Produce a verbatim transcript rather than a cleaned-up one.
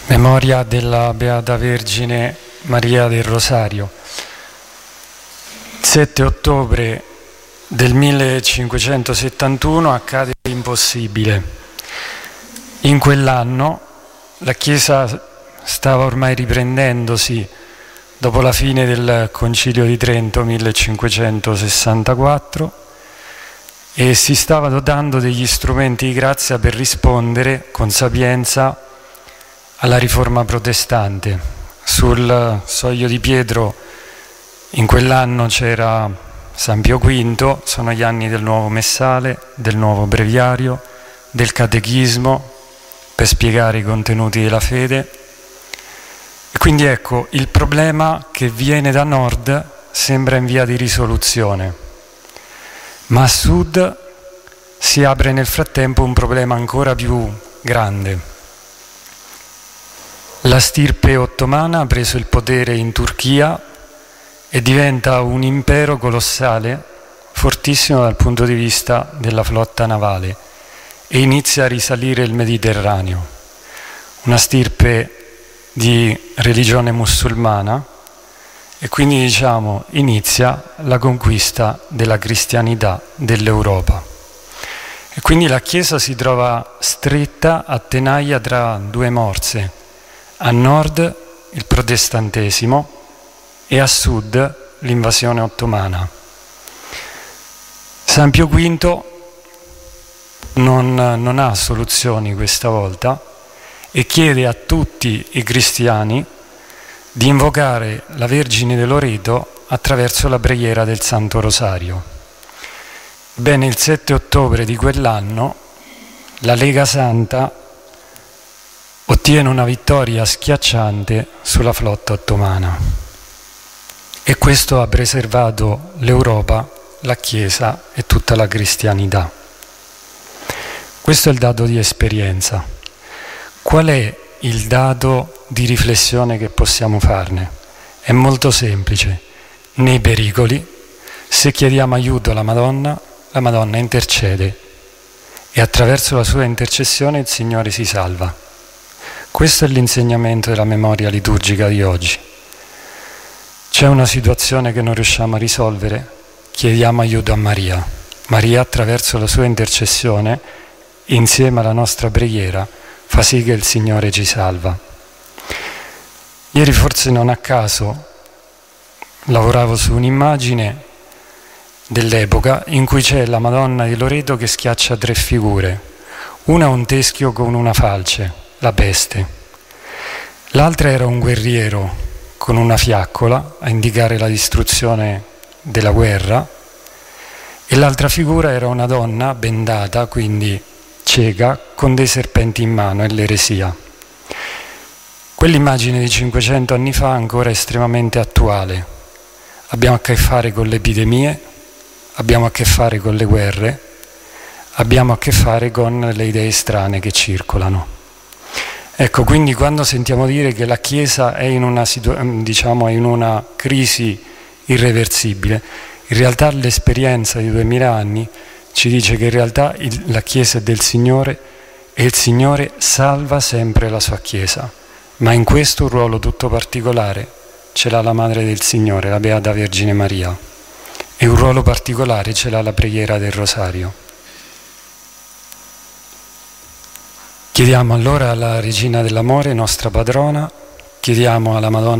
Memoria della Beata Vergine Maria del Rosario. Il sette ottobre del millecinquecentosettantuno accade l'impossibile. In quell'anno la Chiesa stava ormai riprendendosi dopo la fine del Concilio di Trento millecinquecentosessantaquattro e si stava dotando degli strumenti di grazia per rispondere con sapienza alla riforma protestante. Sul Soglio di Pietro in quell'anno c'era San Pio quinto, sono gli anni del nuovo messale, del nuovo breviario, del catechismo per spiegare i contenuti della fede. E quindi ecco, il problema che viene da nord sembra in via di risoluzione, ma a sud si apre nel frattempo un problema ancora più grande. La stirpe ottomana ha preso il potere in Turchia e diventa un impero colossale, fortissimo dal punto di vista della flotta navale, e inizia a risalire il Mediterraneo. Una stirpe di religione musulmana, e quindi diciamo inizia la conquista della cristianità dell'Europa. E quindi la Chiesa si trova stretta a tenaglia tra due morse: a nord il protestantesimo e a sud l'invasione ottomana. San Pio quinto non, non ha soluzioni questa volta e chiede a tutti i cristiani di invocare la Vergine de Loreto attraverso la preghiera del Santo Rosario. Bene, il sette ottobre di quell'anno la Lega Santa ottiene una vittoria schiacciante sulla flotta ottomana e questo ha preservato l'Europa, la Chiesa e tutta la cristianità. Questo è il dato di esperienza. Qual è il dato di riflessione che possiamo farne? È molto semplice. Nei pericoli, se chiediamo aiuto alla Madonna, la Madonna intercede e attraverso la sua intercessione il Signore si salva. Questo è l'insegnamento della memoria liturgica di oggi. C'è una situazione che non riusciamo a risolvere, chiediamo aiuto a Maria. Maria, attraverso la sua intercessione, insieme alla nostra preghiera, fa sì che il Signore ci salva. Ieri, forse non a caso, lavoravo su un'immagine dell'epoca in cui c'è la Madonna di Loreto che schiaccia tre figure. Una un teschio con una falce, la peste. L'altra era un guerriero con una fiaccola a indicare la distruzione della guerra e l'altra figura era una donna bendata, quindi cieca, con dei serpenti in mano, è l'eresia. Quell'immagine di cinquecento anni fa è ancora estremamente attuale. Abbiamo a che fare con le epidemie, abbiamo a che fare con le guerre, abbiamo a che fare con le idee strane che circolano. Ecco, quindi quando sentiamo dire che la Chiesa è in una, situ- diciamo, in una crisi irreversibile, in realtà l'esperienza di duemila anni ci dice che in realtà il, la Chiesa è del Signore e il Signore salva sempre la sua Chiesa, ma in questo un ruolo tutto particolare ce l'ha la Madre del Signore, la Beata Vergine Maria, e un ruolo particolare ce l'ha la preghiera del Rosario. Chiediamo allora alla Regina dell'Amore, nostra padrona, chiediamo alla Madonna